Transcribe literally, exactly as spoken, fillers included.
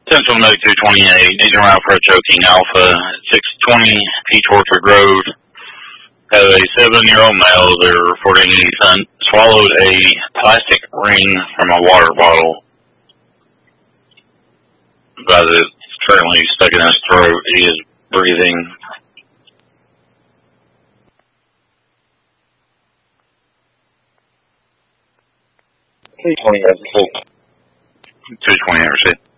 Central Note two twenty-eight, needs a route for a choking Alpha, six twenty Peach Orchard Road. Have a seven-year-old male. They're reporting he son swallowed a plastic ring from a water bottle. But it's currently stuck in his throat. He is breathing. two twenty, that's full. two twenty, I received.